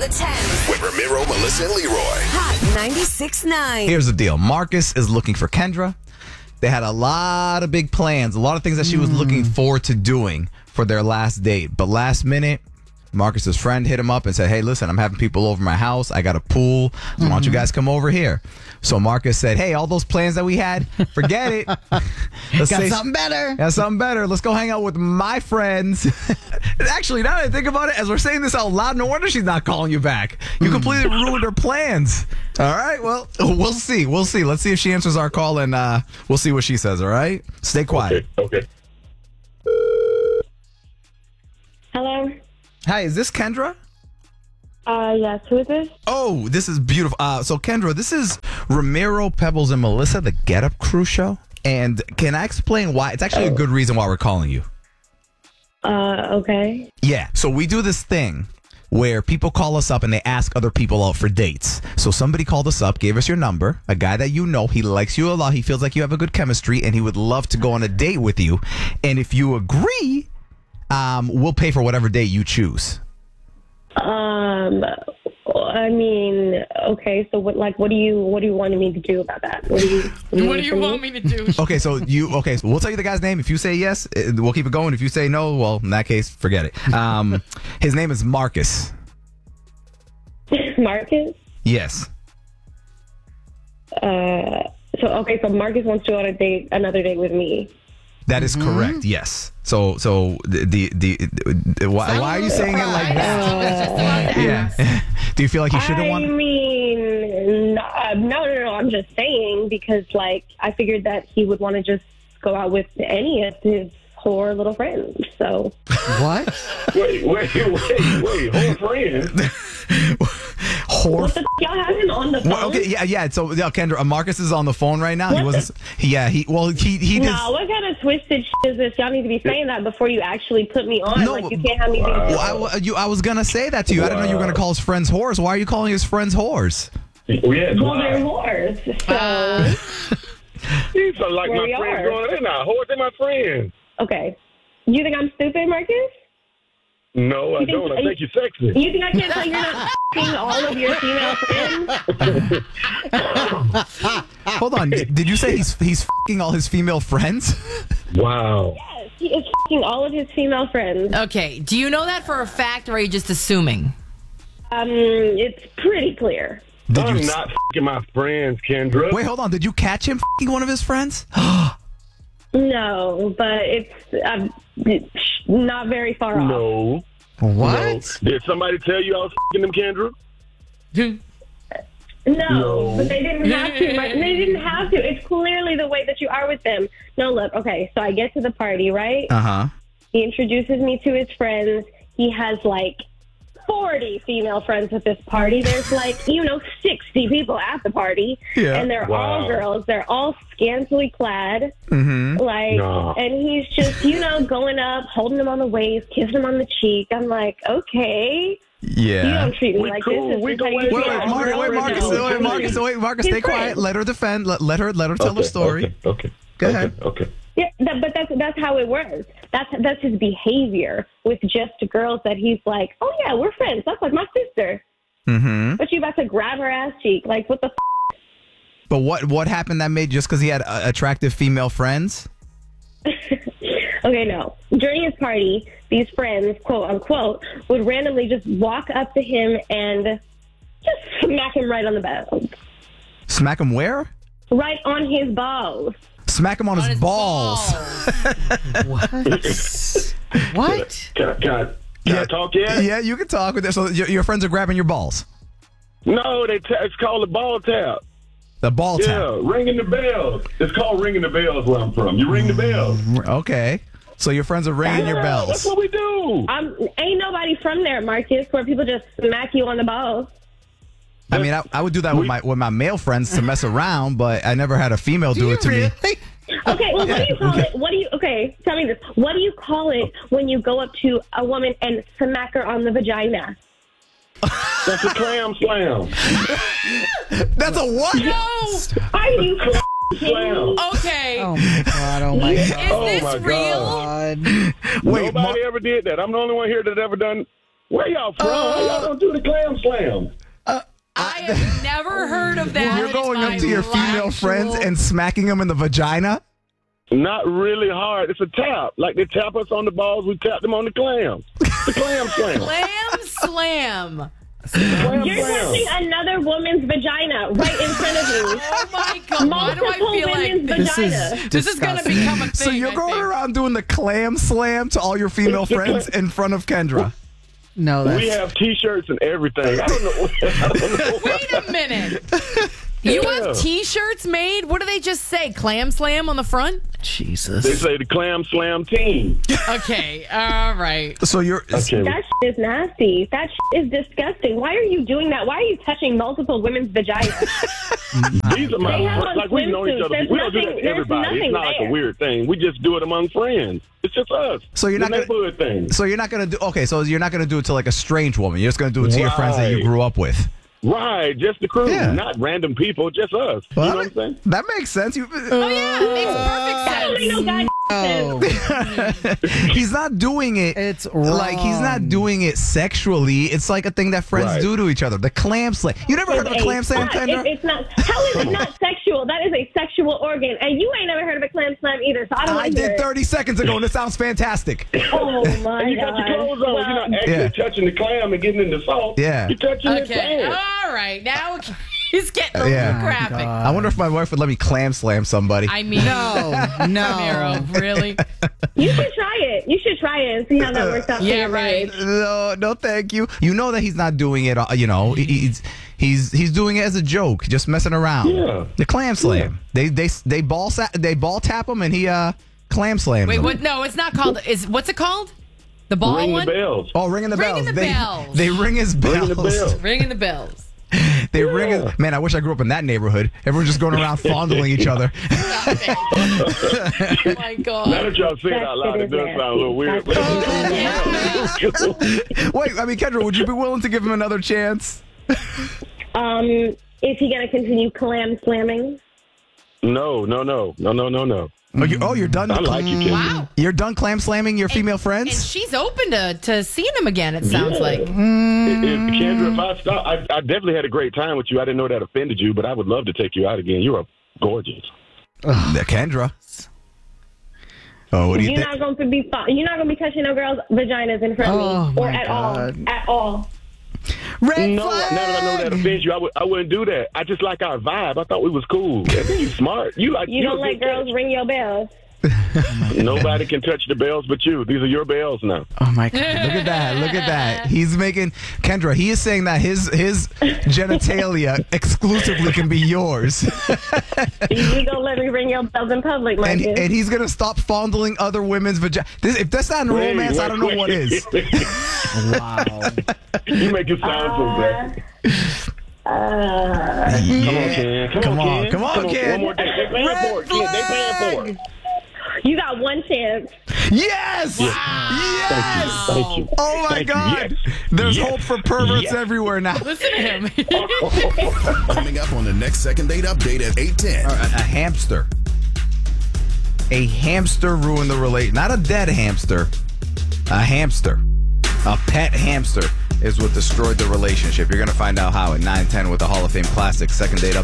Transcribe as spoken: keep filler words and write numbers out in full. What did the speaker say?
the tens. With Ramiro, Melissa, and Leroy. Hot ninety-six point nine. Here's the deal. Marcus is looking for Kendra. They had a lot of big plans, a lot of things that she was looking forward to doing for their last date. But last minute, Marcus's friend hit him up and said, hey, listen, I'm having people over my house. I got a pool. So why don't you guys come over here? So Marcus said, hey, all those plans that we had, forget it. Let's Got say- something better. Got something better. Let's go hang out with my friends. Actually, now that I think about it, as we're saying this out loud, no wonder she's not calling you back. You completely ruined her plans. All right, well, we'll see. We'll see. Let's see if she answers our call, and uh, we'll see what she says, all right? Stay quiet. Okay. okay. Hello. Hi, is this Kendra? Uh, yes. Who is this? Oh, this is beautiful. Uh, so, Kendra, this is Ramiro, Pebbles, and Melissa, the Get Up Crew show. And can I explain why? It's actually a good reason why we're calling you. Uh, okay. Yeah. So we do this thing where people call us up and they ask other people out for dates. So somebody called us up, gave us your number, a guy that you know, he likes you a lot, he feels like you have a good chemistry, and he would love to go on a date with you. And if you agree, um, we'll pay for whatever date you choose. Um, I mean, okay. So, what, like, what do you, what do you want me to do about that? What do you, What do you want me to do? Okay, so you okay? So we'll tell you the guy's name. If you say yes, eh, we'll keep it going. If you say no, well, in that case, forget it. Um, his name is Marcus. Marcus? Yes. Uh, so okay. So Marcus wants to go on a date, another date with me. That is correct. Yes. So, so the the, the, the why, why are you saying it like that? Yeah. Do you feel like you shouldn't I want? mean, no, uh, no, no, no. I'm just saying because, like, I figured that he would want to just go out with any of his whore little friends. So What? Wait, wait, wait, wait. Whole friend. Whore. what the f- y'all have him on the phone? Well, okay, yeah, yeah. So, yeah, Kendra, uh, Marcus is on the phone right now. He What wasn't. He, yeah, he. Well, he he No, just. what kind of twisted shit is this? Y'all need to be saying that before you actually put me on. No, like, you can't have me. wow. Be- Well, I, you, I was gonna say that to you. I didn't know you were gonna call his friends whores. Why are you calling his friends whores? Oh, yeah, well, they're why? whores. So, These are like Where my we friends are. growing up. They're not whores, they're my friends. okay. You think I'm stupid, Marcus? No, I You think- don't. I think you're sexy. You think I can't tell you're not f***ing all of your female friends? Hold on. Did did you say he's he's f***ing all his female friends? Wow. Yes, he is f***ing all of his female friends. Okay. Do you know that for a fact, or are you just assuming? Um, it's pretty clear. Did I'm you? not f***ing my friends, Kendra. Wait, hold on. Did you catch him f***ing one of his friends? No, but it's, um, it's not very far off. No. What? No. Did somebody tell you I was f***ing them, Kendra? No, No. but they didn't have to. Right? They didn't have to. It's clearly the way that you are with them. No, look, okay, so I get to the party, right? Uh huh. He introduces me to his friends. He has like forty female friends at this party. There's like, you know, sixty people at the party. Yeah. And they're Wow. all girls. They're all scantily clad. Mm-hmm. Like, No. and he's just, you know, going up, holding him on the waist, kissing him on the cheek. I'm like, okay. You Yeah. don't treat me We like cool. this. This We is go how you away. Wait, treat wait, a Mar- girl? wait, Marcus, No. wait, Marcus, wait, Marcus, He's stay quiet. great. Let her defend. Let, let her, let her tell okay, her story. Okay, okay. Go okay, ahead. Okay. Yeah, that, but that's that's how it works. That's that's his behavior with just girls. That he's like, oh yeah, we're friends. That's like my sister. Mm-hmm. But you about to grab her ass cheek? Like what the? F- But what what happened that made just because he had uh, attractive female friends? Okay, no. During his party, these friends, quote unquote, would randomly just walk up to him and just smack him right on the balls, Smack him where? right on his balls. Smack him on, his, On his balls. What? Can I, can I, can I talk yet? Yeah, you can talk with this. So your, your friends are grabbing your balls. No, they ta- it's called a ball tap. The ball Yeah, tap. ringing the bells. It's called ringing the bells where I'm from. You ring the bells. Okay. So your friends are ringing your Yeah, That's bells. what we do. Um, ain't nobody from there, Marcus, where people just smack you on the balls. I mean, I, I would do that with my with my male friends to mess around, but I never had a female do, it to me. Okay, well, what do you call it? What do you? Okay, tell me this. What do you call it when you go up to a woman and smack her on the vagina? That's a clam slam. That's a what? No. Are you Slam. Okay. Oh my god! Oh my Is god! Oh, this my real? God. Wait, Nobody Mar- ever did that. I'm the only one here that ever done Where y'all from? Why y'all don't do the clam slam? I have never heard of that. You're in going my up to your female life. friends and smacking them in the vagina? Not really hard. It's a tap. Like they tap us on the balls, we tap them on the clam. The clam slam. Clam slam. Clam You're slam. touching another woman's vagina right in front of you. Oh my God. Why do I Multiple feel women's like This is vagina. this is going to disgusting. become a thing? So you're I going think. around doing the clam slam to all your female friends in front of Kendra. No, that's We have T-shirts and everything. I don't know. I don't know. Wait a minute. You Yeah. have T-shirts made? What do they just say? Clam slam on the front? They Jesus. say the clam slam team. Okay. All right. So you're Okay. That shit is nasty. That shit is disgusting. Why are you doing that? Why are you touching multiple women's vaginas? These are my They have friends. on Like we know each swimsuits. other. There's We don't do that nothing- to there's everybody. It's nothing not like a there. weird thing. We just do it among friends. It's just us. So you're The not gonna- neighborhood thing. so you're not gonna do okay. So you're not gonna do it to like a strange woman. You're just gonna do it to your friends that you Right. grew up with. Right, just the crew, Yeah. not random people, just us. Well, you know what I'm saying? that makes sense. You, Oh, yeah. It makes perfect That don't make sense. no goddamn sense. Oh, he's not doing it. it's Like he's not wrong. doing it sexually. It's like a thing that friends Right. do to each other. The clam slam. You never heard of a It's clam slam, not- Kendra? It's, it's not. How is it not sexual? That is a sexual organ, and you ain't never heard of a clam slam either. So I don't I want to hear did it. thirty seconds ago, and it sounds fantastic. Oh my And you got god! your clothes on. Well, You're not actually Yeah. touching the clam and getting in the salt. Yeah. You're touching the Okay. clam. All right. Now he's getting a Yeah. little graphic. God. I wonder if my wife would let me clam slam somebody. I mean, No, no. Miro, really? you should try it. You should try it and see how that works out. for Yeah, your right. marriage. No, no, thank you. You know that he's not doing it. uh, You know, he- he's he's he's doing it as a joke, just messing around. Yeah. The clam slam. They they they ball sa- they ball tap him, and he uh clam slams Wait, him. what? No, it's not called. Is what's it called? The ball Ring one? the bells. Oh, ringing the Ringing bells. the they, bells. They ring his bells. Ring the bells. Ringing the bells. They ring his. Man, I wish I grew up in that neighborhood. Everyone's just going around fondling each other. Oh my Now God. that y'all say it That out loud, shit it is does sound a little weird. But Wait, I mean, Kendra, would you be willing to give him another chance? Um, is he gonna continue clam slamming? no, no, no, no, no, no, no. Oh, you, oh, you're done. I like you, Kendra. Wow. You're done clam slamming your female And friends. she's open to, to seeing him again, it sounds Yeah. like. If, if, Kendra, if I stop, I, I definitely had a great time with you. I didn't know that offended you, but I would love to take you out again. You are gorgeous. Uh, Kendra. Oh, what do you You're think? not going to be. You're not going to be touching no girls' vaginas in front Oh, of me, or my at God. all, at all. Red No, now that I know that offends you, I, would, I wouldn't do that. I just like our vibe. I thought we was cool. I think you smart. You like You you don't a let good girls ring your bells. catch. Nobody can touch the bells but you. These are your bells now. Oh my God. Look at that! Look at that! He's making Kendra. He is saying that his his genitalia exclusively can be yours, You gonna let me ring your bells in public, my and dear? and he's gonna stop fondling other women's vagina. If that's not Wait, romance, I wait, don't know wait. what is. Wow. You make it sound so bad. Uh, Come on, Ken. Come, Come on, on, Ken. come on, Ken. One more day. They paying for it, Ken. They paying for it. you got one chance. Yes! Yes! Thank you. Oh my Thank you. God! Yes. There's Yes. hope for perverts Yes. everywhere now. Listen to him. Coming up on the next Second Date Update at eight ten. A, a hamster. A hamster ruined the relation. Not a dead hamster. A hamster. A pet hamster is what destroyed the relationship. You're going to find out how at nine ten with the Hall of Fame Classic Second Date Update.